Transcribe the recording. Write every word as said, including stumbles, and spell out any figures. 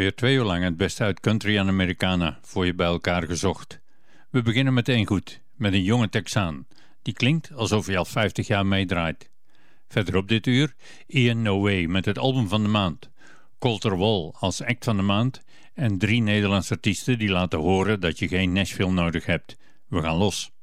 Weer twee uur lang het beste uit country en Americana voor je bij elkaar gezocht. We beginnen met één goed, met een jonge Texaan. Die klinkt alsof hij al vijftig jaar meedraait. Verderop dit uur Ian No Way met het album van de maand. Colter Wall als act van de maand. En drie Nederlandse artiesten die laten horen dat je geen Nashville nodig hebt. We gaan los.